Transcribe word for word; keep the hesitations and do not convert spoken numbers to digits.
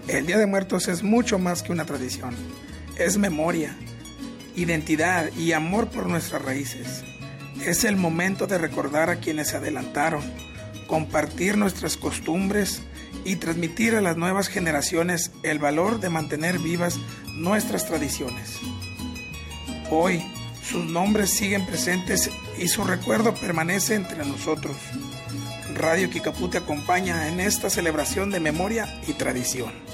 El Día de Muertos es mucho más que una tradición. Es memoria, identidad y amor por nuestras raíces. Es el momento de recordar a quienes se adelantaron, compartir nuestras costumbres y transmitir a las nuevas generaciones el valor de mantener vivas nuestras tradiciones. Hoy, sus nombres siguen presentes y su recuerdo permanece entre nosotros. Radio Kicapú te acompaña en esta celebración de memoria y tradición.